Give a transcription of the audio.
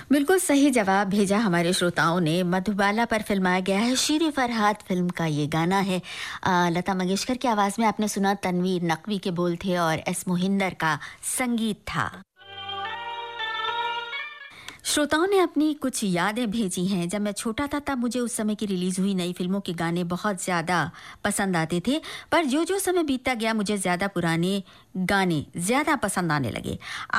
बिल्कुल सही जवाब भेजा हमारे श्रोताओं ने। मधुबाला पर फिल्माया गया है, शीर फरहाद फिल्म का ये गाना है। लता मंगेशकर की आवाज़ में आपने सुना, तनवीर नकवी के बोल थे और एस मोहिंदर का संगीत था। श्रोताओं ने अपनी कुछ यादें भेजी हैं। जब मैं छोटा था तब मुझे उस समय की रिलीज़ हुई नई फिल्मों के गाने बहुत ज़्यादा पसंद आते थे, पर जो जो समय बीतता गया मुझे ज़्यादा पुराने गाने ज़्यादा पसंद आने लगे।